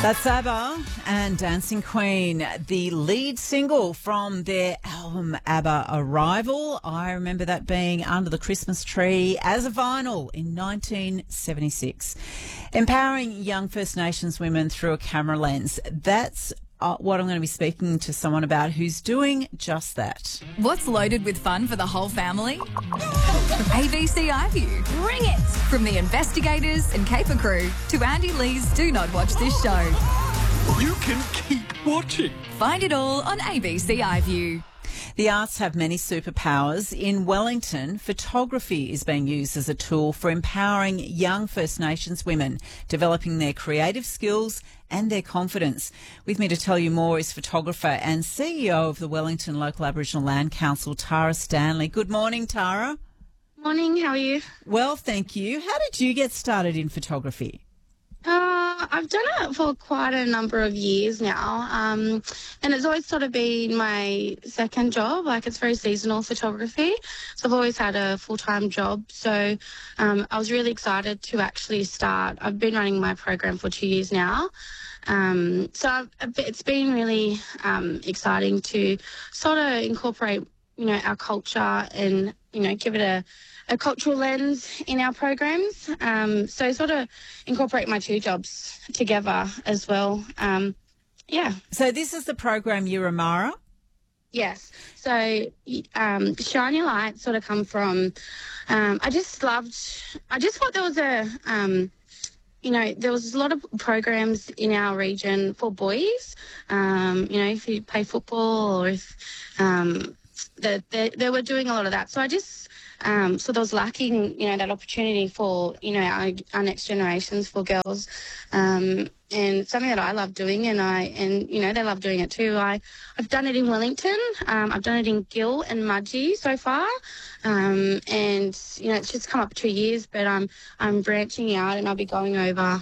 That's ABBA and Dancing Queen, the lead single from their album ABBA Arrival. I remember that being under the Christmas tree as a vinyl in 1976. Empowering young First Nations women through a camera lens. That's what I'm going to be speaking to someone about who's doing just that. What's loaded with fun for the whole family? ABC iView. Bring it! From the investigators and caper crew to Andy Lee's Do Not Watch This Show. You can keep watching. Find it all on ABC iView. The arts have many superpowers. In Wellington, photography is being used as a tool for empowering young First Nations women, developing their creative skills and their confidence. With me to tell you more is photographer and CEO of the Wellington Local Aboriginal Land Council, Tara Stanley. Good morning, Tara. Morning, how are you? Well, thank you. How did you get started in photography? I've done it for quite a number of years now, and it's always sort of been my second job. Like, it's very seasonal photography, so I've always had a full-time job. So I was really excited to actually start. I've been running my program for 2 years now. It's been really exciting to sort of incorporate, our culture and, give it a cultural lens in our programs. So sort of incorporate my two jobs together as well. So this is the program Yuramara? Yes. So Shine Your Light sort of come from, I just thought there was there was a lot of programs in our region for boys, if you play football or if they were doing a lot of that. So I just, so there was lacking, that opportunity for, our next generations for girls, and something that I love doing, and they love doing it too. I've done it in Wellington, I've done it in Gill and Mudgee so far, and it's just come up 2 years, but I'm branching out, and I'll be going over,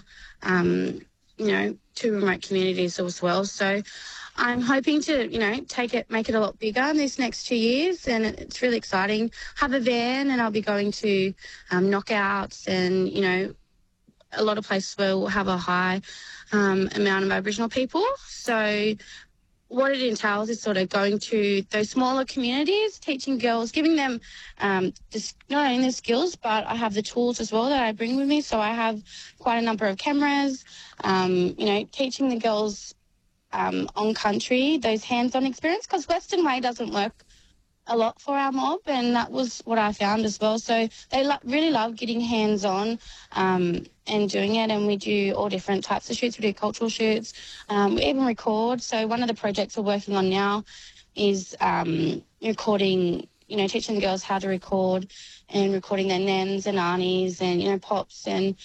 to remote communities as well. So I'm hoping to, make it a lot bigger in these next 2 years, and it's really exciting. Have a van, and I'll be going to knockouts and, a lot of places where we'll have a high amount of Aboriginal people. So what it entails is sort of going to those smaller communities, teaching girls, giving them just not only the skills, but I have the tools as well that I bring with me. So I have quite a number of cameras, teaching the girls on country, those hands-on experience, because Western Way doesn't work a lot for our mob, and that was what I found as well. So they really love getting hands-on and doing it, and we do all different types of shoots. We do cultural shoots. We even record. So one of the projects we're working on now is recording, teaching the girls how to record and recording their nans and aunties and, pops and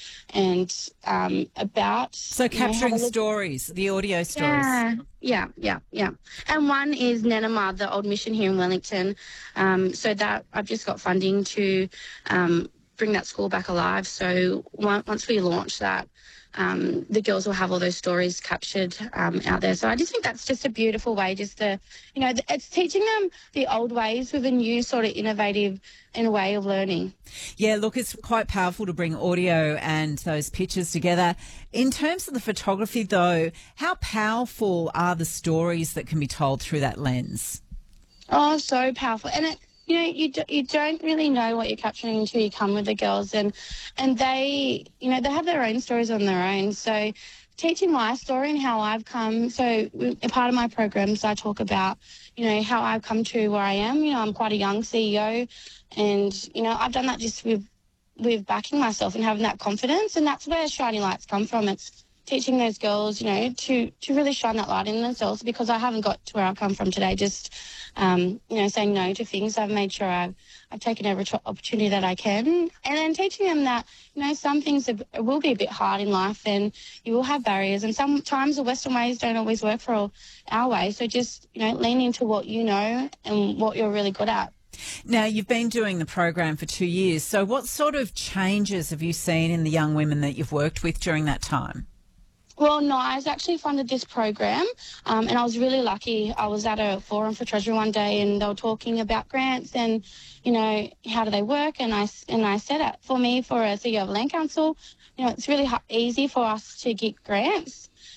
about. So capturing stories, the audio stories. Yeah. And one is Nenama, the old mission here in Wellington. So that I've just got funding to bring that school back alive. So once we launch that, the girls will have all those stories captured out there. So I just think that's just a beautiful way, just to, it's teaching them the old ways with a new sort of innovative way of learning. Yeah, look, it's quite powerful to bring audio and those pictures together. In terms of the photography, though, how powerful are the stories that can be told through that lens? Oh, so powerful. And you don't really know what you're capturing until you come with the girls, and they, they have their own stories on their own. So teaching my story and how I've come, so a part of my programs I talk about, how I've come to where I am. I'm quite a young CEO, and, I've done that just with backing myself and having that confidence, and that's where Shiny Lights come from. It's teaching those girls, to really shine that light in themselves, because I haven't got to where I've come from today just, saying no to things. I've made sure I've taken every opportunity that I can. And then teaching them that, some things will be a bit hard in life, and you will have barriers, and sometimes the Western ways don't always work for our way. So just, lean into what you know and what you're really good at. Now, you've been doing the program for 2 years. So what sort of changes have you seen in the young women that you've worked with during that time? Well, no, I actually funded this program, and I was really lucky. I was at a forum for Treasury one day, and they were talking about grants and, how do they work? And I said it, for me, for a CEO of a land council, it's really easy for us to get grants.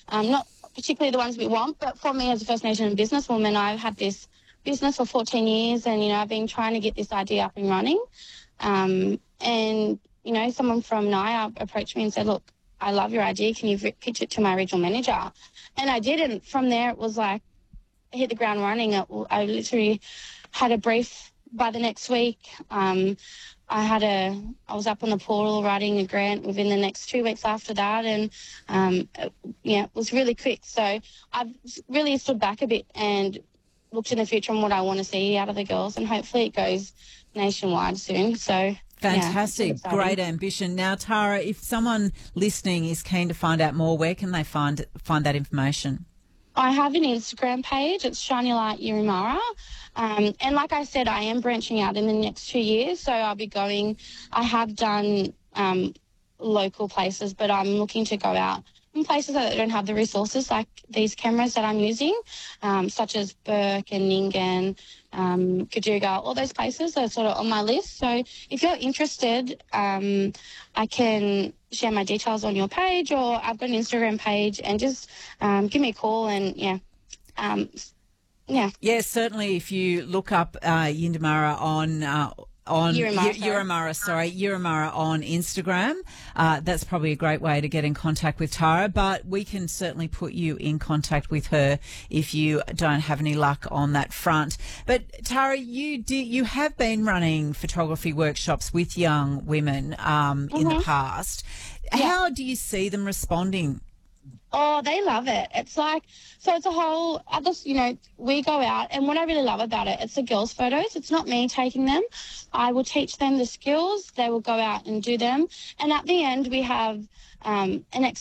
not particularly the ones we want, but for me as a First Nation businesswoman, I've had this business for 14 years and, I've been trying to get this idea up and running. And, someone from NIA approached me and said, look, I love your idea. Can you pitch it to my regional manager? And I did. And from there, it was like, I hit the ground running. I literally had a brief by the next week. I was up on the portal writing a grant within the next 2 weeks after that. And, it was really quick. So I've really stood back a bit and looked in the future on what I want to see out of the girls. And hopefully it goes nationwide soon. So fantastic. Yeah, great ambition. Now, Tara, if someone listening is keen to find out more, where can they find that information? I have an Instagram page. It's Shiny Light Yurimara. And like I said, I am branching out in the next 2 years. So I'll be going, I have done local places, but I'm looking to go out in places that don't have the resources like these cameras that I'm using, such as Burke and Nyngan, Kajuga, all those places are sort of on my list. So if you're interested, I can share my details on your page, or I've got an Instagram page, and just give me a call and, Yeah, certainly if you look up Yindamara on Yurimara on Instagram. That's probably a great way to get in contact with Tara, but we can certainly put you in contact with her if you don't have any luck on that front. But Tara, you have been running photography workshops with young women in the past. Yeah. How do you see them responding? Oh, they love it. It's like, so it's a whole, we go out, and what I really love about it, it's the girls' photos. It's not me taking them. I will teach them the skills. They will go out and do them. And at the end, we have an